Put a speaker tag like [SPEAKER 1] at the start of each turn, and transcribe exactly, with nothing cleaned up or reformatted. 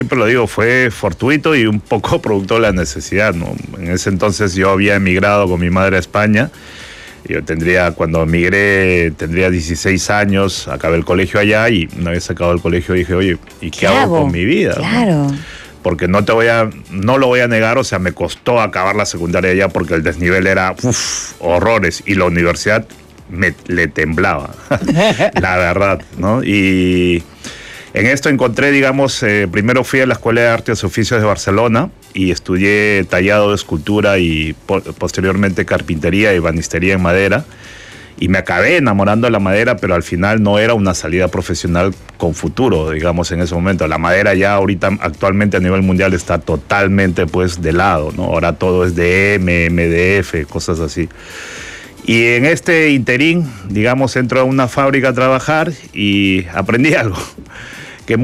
[SPEAKER 1] siempre lo digo, fue fortuito y un poco producto de la necesidad, ¿no? En ese entonces yo había emigrado con mi madre a España. Yo tendría, cuando emigré, tendría dieciséis años, acabé el colegio allá y una vez acabado el colegio dije, oye, ¿y qué,
[SPEAKER 2] ¿Qué
[SPEAKER 1] hago,
[SPEAKER 2] hago?
[SPEAKER 1] con mi vida?
[SPEAKER 2] Claro.
[SPEAKER 1] ¿no? Porque no te voy a, no lo voy a negar, o sea, me costó acabar la secundaria allá porque el desnivel era, uff, horrores, y la universidad me le temblaba, la verdad, ¿no? Y en esto encontré, digamos, eh, primero fui a la Escuela de Artes y Oficios de Barcelona y estudié tallado de escultura y po posteriormente carpintería y ebanistería en madera. Y me acabé enamorando de la madera, pero al final no era una salida profesional con futuro, digamos, en ese momento. La madera ya ahorita, actualmente a nivel mundial, está totalmente, pues, de lado, ¿no? Ahora todo es D M, M D F, cosas así. Y en este interín, digamos, entro a una fábrica a trabajar y aprendí algo.